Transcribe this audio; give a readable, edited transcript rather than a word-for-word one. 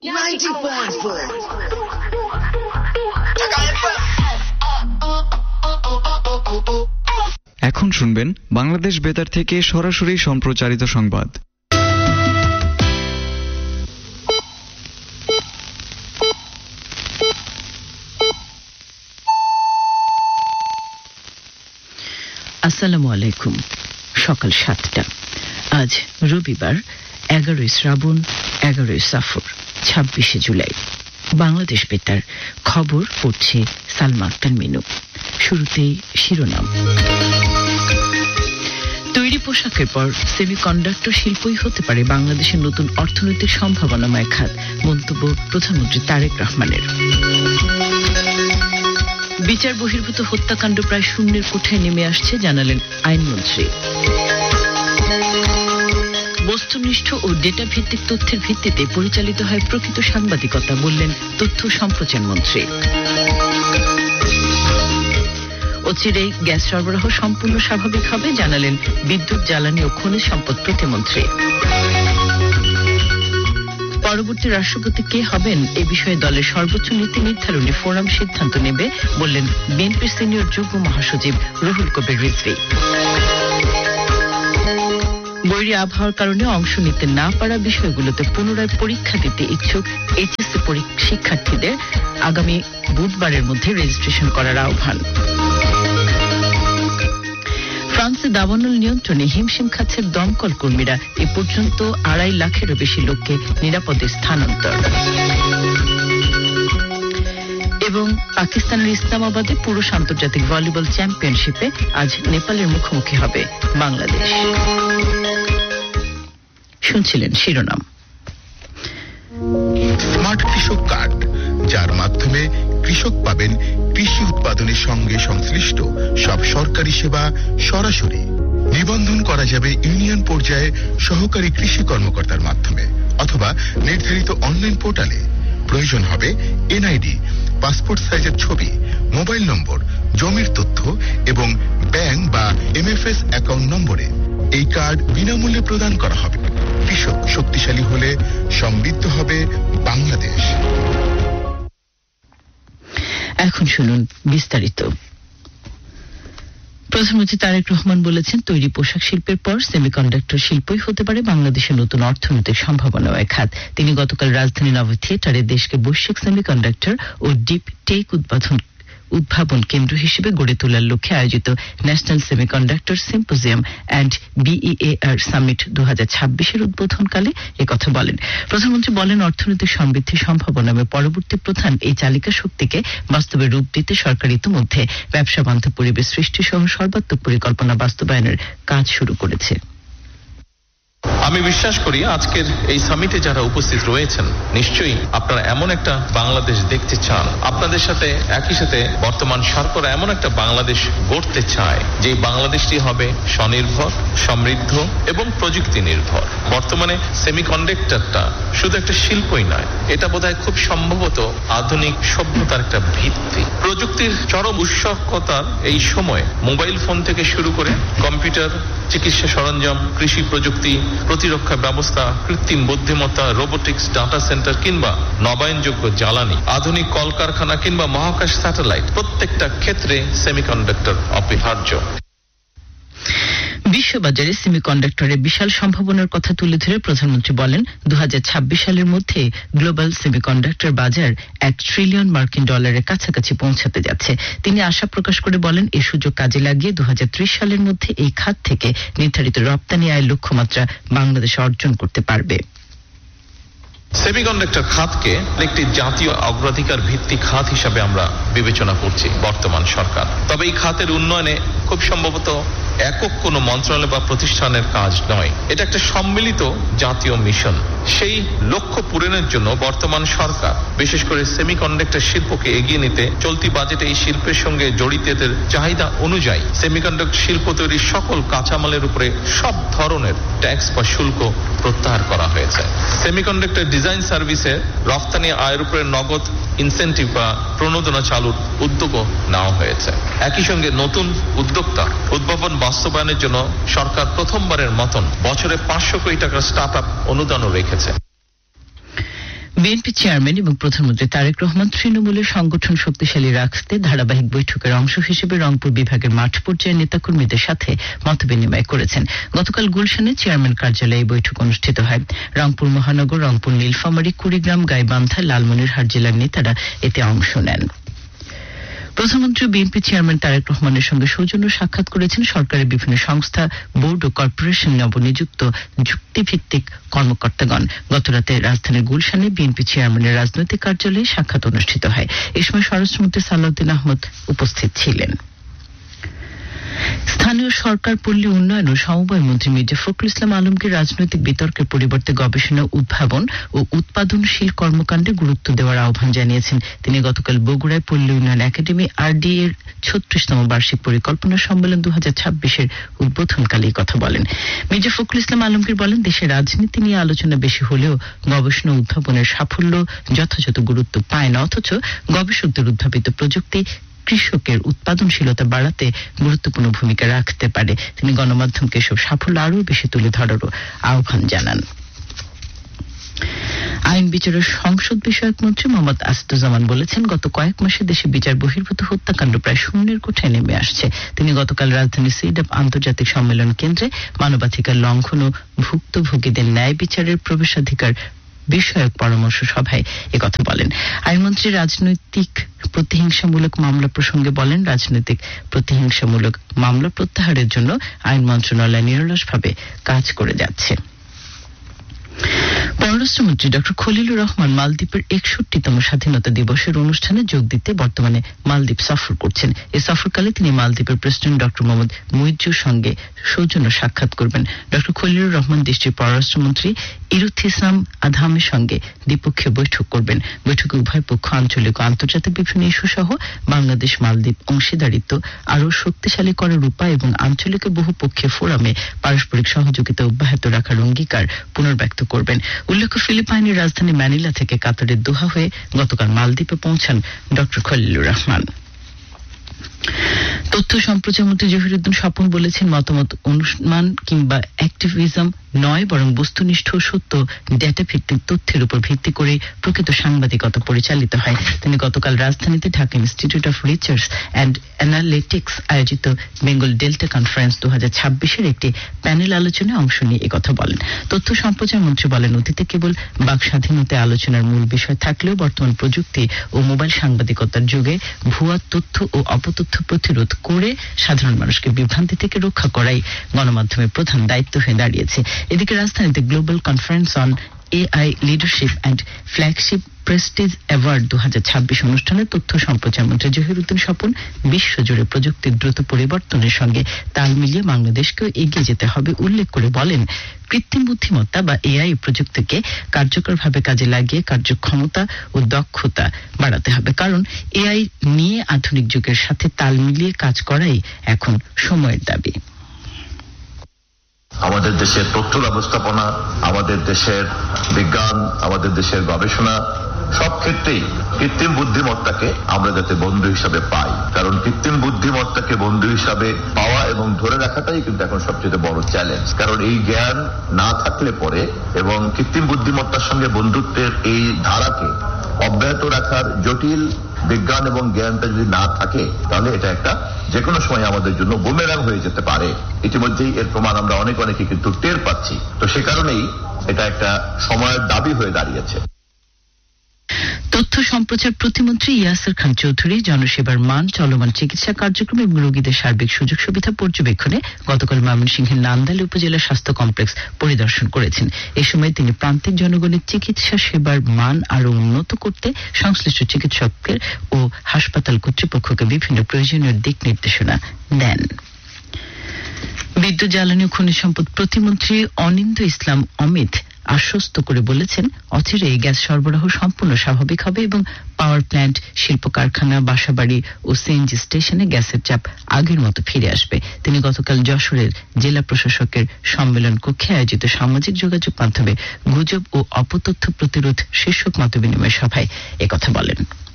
90.4 এখন শুনবেন বাংলাদেশ বেতার থেকে সরাসরি সম্প্রচারিত সংবাদ। আসসালামু আলাইকুম। সকাল 7টা। আজ রবিবার 11 শ্রাবণ 11 সফর 26 জুলাই। বাংলাদেশ বেতার খবর পড়ছে সালমা আক্তার মিনু। শুরুতেই শিরোনাম। তৈরি পোশাকের পর সেমিকন্ডাক্টর শিল্পই হতে পারে বাংলাদেশের নতুন অর্থনৈতিক সম্ভাবনাময় খাত, মন্তব্য প্রধানমন্ত্রী তারেক রহমানের। বিচার বহির্ভূত হত্যাকাণ্ড প্রায় শূন্যের কোঠায় নেমে আসছে, জানালেন আইনমন্ত্রী। বস্তুনিষ্ঠ ও ডেটা ভিত্তিক তথ্যের ভিত্তিতে পরিচালিত হয় প্রকৃত সাংবাদিকতা, বললেন তথ্য সম্প্রচার মন্ত্রী। অচিরেই গ্যাস সরবরাহ সম্পূর্ণ স্বাভাবিক হবে, জানালেন বিদ্যুৎ, জ্বালানি ও খনিজ সম্পদ প্রতিমন্ত্রী। পরবর্তী রাষ্ট্রপতি কে হবেন এ বিষয়ে দলের সর্বোচ্চ নীতি নির্ধারণী ফোরাম সিদ্ধান্ত নেবে, বললেন বিএনপির সিনিয়র যুগ্ম মহাসচিব রুহুল কবির রিজভী। বৈরী আবহাওয়ার কারণে অংশ নিতে না পারা বিষয়গুলোতে পুনরায় পরীক্ষা দিতে ইচ্ছুক এইচএসসি শিক্ষার্থীদের আগামী বুধবারের মধ্যে রেজিস্ট্রেশন করার আহ্বান। ফ্রান্সে দাবানল নিয়ন্ত্রণে হিমশিম খাচ্ছে দমকল কর্মীরা। এ পর্যন্ত 2.5 লাখেরও বেশি লোককে নিরাপদে স্থানান্তর। এবং পাকিস্তানের ইসলামাবাদে পুরুষ আন্তর্জাতিক ভলিবল চ্যাম্পিয়নশিপে আজ নেপালের মুখোমুখি হবে বাংলাদেশ। শুনছিলেন শিরোনাম। স্মার্ট কৃষক কার্ড, যার মাধ্যমে কৃষক পাবেন কৃষি উৎপাদনের সঙ্গে সংশ্লিষ্ট সব সরকারি সেবা সরাসরি। নিবন্ধন করা যাবে ইউনিয়ন পর্যায়ে সহকারী কৃষি কর্মকর্তার মাধ্যমে অথবা নির্ধারিত অনলাইন পোর্টালে। প্রয়োজন হবে এনআইডি, পাসপোর্ট সাইজের ছবি, মোবাইল নম্বর, জমির তথ্য এবং ব্যাংক বা এমএফএস অ্যাকাউন্ট নম্বরে। এই কার্ড বিনামূল্যে প্রদান করা হবে। কৃষক শক্তিশালী হলে সমৃদ্ধ হবে বাংলাদেশ। এখন শুনুন বিস্তারিত। প্রধানমন্ত্রী তারেক রহমান বলেছেন, তৈরি পোশাক শিল্পের পর সেমিকন্ডাক্টর শিল্পই হতে পারে বাংলাদেশের নতুন অর্থনৈতিক সম্ভাবনাময় খাত। তিনি গতকাল রাজধানী নভ থিয়েটারে দেশকে বৈশ্বিক সেমিকন্ডাক্টর ও ডিপ টেক উদ্ভাবন কেন্দ্র হিসেবে গড়ে তোলার লক্ষ্যে আয়োজিত national semiconductor symposium and বিইএআর summit 2026 উদ্বোধনকালে একথা বলেন। প্রধানমন্ত্রী বলেন, অর্থনৈতিক সমৃদ্ধি সম্ভাবনাময় পরবর্তী প্রধান এই চালিকা শক্তিকে বাস্তবে রূপ দিতে সরকার ইতিমধ্যে ব্যবসা বান্ধব পরিবেশ সৃষ্টি সহ সর্বাত্মক পরিকল্পনা বাস্তবায়নের কাজ শুরু করেছে। আমি বিশ্বাস করি আজকের এই সামিটে যারা উপস্থিত রয়েছেন নিশ্চয়ই আপনারা এমন একটা বাংলাদেশ দেখতে চান। আপনাদের সাথে একই সাথে বর্তমান সরকার এমন একটা বাংলাদেশ গড়তে চায় যে বাংলাদেশটি হবে স্বনির্ভর, সমৃদ্ধ এবং প্রযুক্তি নির্ভর। বর্তমানে সেমিকন্ডাক্টরটা শুধু একটা শিল্পই নয়, এটা বোধহয় খুব সম্ভবত আধুনিক সভ্যতার একটা ভিত্তি। প্রযুক্তির চরম উৎসকতার এই সময় মোবাইল ফোন থেকে শুরু করে কম্পিউটার, চিকিৎসা সরঞ্জাম, কৃষি প্রযুক্তি, প্রতিরক্ষা ব্যবস্থা, কৃত্রিম বুদ্ধিমত্তা, রোবোটিক্স, ডাটা সেন্টার কিংবা নবায়নযোগ্য জ্বালানি, আধুনিক কলকারখানা কিংবা মহাকাশ স্যাটেলাইট, প্রত্যেকটা ক্ষেত্রে সেমিকন্ডাক্টর অপরিহার্য। বিশ্ববাজারে সেমিকন্ডাক্টরের বিশাল সম্ভাবনার কথা তুলে ধরে প্রধানমন্ত্রী বলেন, 2026 সালের মধ্যে গ্লোবাল সেমিকন্ডাক্টর বাজার $1 ট্রিলিয়ন কাছাকাছি পৌঁছাতে যাচ্ছে। তিনি আশা প্রকাশ করে বলেন, এই সুযোগ কাজে লাগিয়ে 2030 সালের মধ্যে এই খাত থেকে নির্ধারিত রপ্তানি আয়ের লক্ষ্যমাত্রা বাংলাদেশ অর্জন করতে পারবে। সেমিকন্ডাক্টর খাতকে একটি জাতীয় অগ্রাধিকার ভিত্তিক খাত হিসাবে আমরা বিবেচনা করছি বর্তমান সরকার। তবে এই খাতের উন্নয়নে খুব সম্ভবত একক কোনো মন্ত্রণালয় বা প্রতিষ্ঠানের কাজ নয়, এটা একটা সম্মিলিত জাতীয় মিশন। সেই লক্ষ্য পূরণের জন্য বর্তমান সরকার বিশেষ করে সেমিকন্ডাক্টর শিল্পকে এগিয়ে নিতে চলতি বাজেটে এই শিল্পের সঙ্গে জড়িতদের চাহিদা অনুযায়ী সেমিকন্ডাক্টর শিল্প তৈরির সকল কাঁচামালের উপরে সব ধরনের ট্যাক্স বা শুল্ক প্রত্যাহার করা হয়েছে। সেমিকন্ডাক্টর ডিজাইন সার্ভিসের রফতানি আয়ের উপরে নগদ ইনসেন্টিভ বা প্রণোদনা চালুর উদ্যোগও নেওয়া হয়েছে। একই সঙ্গে নতুন উদ্যোক্তা উদ্ভাবন বাস্তবায়নের জন্য সরকার প্রথমবারের মতন বছরে 500 কোটি টাকার স্টার্ট আপ অনুদানও রেখেছে। বিএনপি চেয়ারম্যান এবং প্রধানমন্ত্রী তারেক রহমান তৃণমূলের সংগঠন শক্তিশালী রাখতে ধারাবাহিক বৈঠকের অংশ হিসেবে রংপুর বিভাগের মাঠ পর্যায়ে নেতাকর্মীদের সাথে মতবিনিময় করেছেন। গতকাল গুলশানে চেয়ারম্যান কার্যালয়ে এই বৈঠক অনুষ্ঠিত হয়। রংপুর মহানগর, রংপুর, নীলফামারী, কুড়িগ্রাম, গাইবান্ধা, লালমনিরহাট জেলার নেতারা এতে অংশ নেন। প্রধানমন্ত্রী বিএনপি চেয়ারম্যান তারেক রহমানের সঙ্গে সৌজন্য সাক্ষাৎ করেছেন সরকারের বিভিন্ন সংস্থা, বোর্ড ও কর্পোরেশন নবনিযুক্ত যুক্তিভিত্তিক কর্মকর্তাগণ। গতরাতে রাজধানীর গুলশানে বিএনপি চেয়ারম্যানের রাজনৈতিক কার্যালয়ে সাক্ষাৎ অনুষ্ঠিত হয়। এ সময় স্বরাষ্ট্রমন্ত্রী সালাউদ্দিন আহমদ উপস্থিত ছিলেন। স্থানীয় সরকার, পল্লী উন্নয়ন ও সমবায় মন্ত্রী মির্জা ফখরুল ইসলাম আলমগীর রাজনৈতিক বিতর্কের পরিবর্তে গবেষণা, উদ্ভাবন ও উৎপাদনশীল কর্মকাণ্ডে গুরুত্ব দেওয়ার আহ্বান জানিয়েছেন। তিনি গতকাল বগুড়ায় পল্লী উন্নয়ন একাডেমি RDA এর 36তম বার্ষিক পরিকল্পনা সম্মেলন 2026-এর উদ্বোধনকালে এই কথা বলেন। মির্জা ফখরুল ইসলাম আলমগীর বলেন, দেশের রাজনীতি নিয়ে আলোচনা বেশি হলেও গবেষণা উদ্ভাবনের সাফল্য যথাযথ গুরুত্ব পায় না, অথচ গবেষকদের উদ্ভাবিত প্রযুক্তি কৃষকের উৎপাদনশীলতা বাড়াতে গুরুত্বপূর্ণ ভূমিকা রাখতে পারে। তিনি গণমাধ্যমকে এসব সাফল্য আরও বেশি তুলে ধরারও আহ্বান জানান। আইন বিচারের সংসদ বিষয়ক মন্ত্রী মোহাম্মদ আসাদুজ্জামান বলেছেন, গত কয়েক মাসে দেশে বিচার বহির্ভূত হত্যাকাণ্ড প্রায় শূন্যের কোঠায় নেমে আসছে। তিনি গতকাল রাজধানীর সিডাপ আন্তর্জাতিক সম্মেলন কেন্দ্রে মানবাধিকার লঙ্ঘন ও ভুক্তভোগীদের ন্যায় বিচারের প্রবেশাধিকার বিষয়ক পরামর্শ সভায় একথা বলেন। আইনমন্ত্রী রাজনৈতিক প্রতিহিংসামূলক মামলা প্রসঙ্গে বলেন, রাজনৈতিক প্রতিহিংসামূলক মামলা প্রত্যাহারের জন্য আইন মন্ত্রণালয় নিরলসভাবে কাজ করে যাচ্ছে। পররাষ্ট্রমন্ত্রী ডক্টর খলিলুর রহমান মালদ্বীপের 61তম স্বাধীনতা দিবসের অনুষ্ঠানে যোগ দিতে বর্তমানে মালদ্বীপ সফর করছেন। এই সফরকালে তিনি মালদ্বীপের প্রেসিডেন্ট ডক্টর মোহাম্মদ মুইজ্জুর সঙ্গে সৌজন্য সাক্ষাৎ করবেন। ডক্টর খলিলুর রহমান দেশটির পররাষ্ট্রমন্ত্রী ইরুথ ইসলাম আধামের সঙ্গে দ্বিপক্ষীয় বৈঠক করবেন। বৈঠকে উভয় পক্ষ আঞ্চলিক ও আন্তর্জাতিক বিভিন্ন ইস্যু সহ বাংলাদেশ মালদ্বীপ অংশীদারিত্ব আরও শক্তিশালী করার উপায় এবং আঞ্চলিক বহুপক্ষীয় ফোরামে পারস্পরিক সহযোগিতা অব্যাহত রাখার অঙ্গীকার পুনর্ব্যক্ত করবেন। উল্লেখ্য, ফিলিপাইনের রাজধানী ম্যানিলা থেকে কাতারের দোহা হয়ে গতকাল মালদ্বীপে পৌঁছান ডক্টর খলিলুর রহমান। তথ্য সম্প্রচার মন্ত্রী জহিরুদ্দিন স্বপন বলেছেন, মতামত, অনুমান কিংবা অ্যাক্টিভিজম নয়, বরং বস্তুনিষ্ঠ, সত্য, ডেটা ভিত্তিক তথ্যের উপর ভিত্তি করে প্রকৃত সাংবাদিকতা পরিচালিত হয়। তিনি গতকাল রাজধানীতে Dhaka institute of research and analytics আয়োজিত বেঙ্গল ডেল্টা কনফারেন্স 2026-এর একটি প্যানেল আলোচনায় অংশ নিয়ে একথা বলেন। তথ্য সম্প্রচার মন্ত্রী বলেন, অতীতে কেবল বাক স্বাধীনতায় আলোচনার মূল বিষয় থাকলেও বর্তমান প্রযুক্তি ও মোবাইল সাংবাদিকতার যুগে ভুয়া তথ্য ও অপতথ্য প্রতিরোধ করে সাধারণ মানুষকে বিভ্রান্তি থেকে রক্ষা করাই গণমাধ্যমের প্রধান দায়িত্ব হয়ে দাঁড়িয়েছে। এদিকে রাজধানীতে global conference on AI leadership and flagship Prestige award 2026 অনুষ্ঠানে তথ্য সম্প্রচার মন্ত্রী জহিরুদ্দিন স্বপন বিশ্বজুড়ে প্রযুক্তির দ্রুত পরিবর্তনের সঙ্গে তাল মিলিয়ে বাংলাদেশকেও এগিয়ে যেতে হবে উল্লেখ করে বলেন, কৃত্রিম বুদ্ধিমত্তা বা AI প্রযুক্তিকে কার্যকরভাবে কাজে লাগিয়ে কার্যক্ষমতা ও দক্ষতা বাড়াতে হবে, কারণ AI নিয়ে আধুনিক যুগের সাথে তাল মিলিয়ে কাজ করাই এখন সময়ের দাবি। আমাদের দেশের তথ্য ব্যবস্থাপনা, আমাদের দেশের বিজ্ঞান, আমাদের দেশের গবেষণা সব ক্ষেত্রেই কৃত্রিম বুদ্ধিমত্তাকে আমরা যাতে বন্ধু হিসাবে পাই, কারণ কৃত্রিম বুদ্ধিমত্তাকে বন্ধু হিসাবে পাওয়া এবং ধরে রাখাটাই কিন্তু এখন সবচেয়ে বড় চ্যালেঞ্জ। কারণ এই জ্ঞান না থাকলে পরে এবং কৃত্রিম বুদ্ধিমত্তার সঙ্গে বন্ধুত্বের এই ধারাকে অব্যাহত রাখার জটিল বিজ্ঞান এবং জ্ঞানটা যদি না থাকে, তাহলে এটা একটা যে কোনো সময় আমাদের জন্য বুমেরাং হয়ে যেতে পারে। ইতিমধ্যেই এর প্রমাণ আমরা অনেকে কিন্তু টের পাচ্ছি। তো সে কারণেই এটা একটা সময়ের দাবি হয়ে দাঁড়িয়েছে। তথ্য সম্প্রচার প্রতিমন্ত্রী ইয়াসির খান চৌধুরী জনসেবার মান, চলমান চিকিৎসা কার্যক্রম এবং রোগীদের সার্বিক সুযোগ সুবিধা পর্যবেক্ষণে গতকাল ময়মনসিংহের নান্দাইল উপজেলা স্বাস্থ্য কমপ্লেক্স পরিদর্শন করেছেন। এ সময় তিনি প্রান্তিক জনগণের চিকিৎসা সেবার মান আরও উন্নত করতে সংশ্লিষ্ট চিকিৎসকের ও হাসপাতাল কর্তৃপক্ষকে বিভিন্ন প্রয়োজনীয় দিক নির্দেশনা দেন। বিদ্যুৎ, জ্বালানি ও খনিজ সম্পদ প্রতিমন্ত্রী অনিন্দ্য ইসলাম অমিত আশ্বস্ত করে বলেছেন, অচিরেই গ্যাস সরবরাহ সম্পূর্ণ স্বাভাবিক হবে এবং পাওয়ার প্ল্যান্ট, শিল্প কারখানা, বাসাবাড়ি ও CNG স্টেশনে গ্যাসের চাপ আগের মতো ফিরে আসবে। তিনি গতকাল যশোরের জেলা প্রশাসকের সম্মেলন কক্ষে আয়োজিত সামাজিক যোগাযোগ মাধ্যমে গুজব ও অপতথ্য প্রতিরোধ শীর্ষক মতবিনিময় সভায় একথা বলেন।